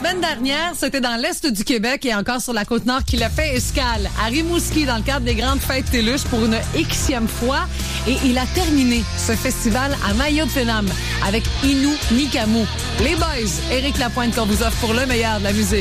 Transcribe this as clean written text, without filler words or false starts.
semaine dernière, c'était dans l'Est du Québec et encore sur la Côte-Nord qu'il a fait escale à Rimouski dans le cadre des grandes fêtes Téluche pour une Xème fois. Et il a terminé ce festival à Mayotte-Fénam avec Inou Nikamou. Les boys, Éric Lapointe qu'on vous offre pour le meilleur de la musique.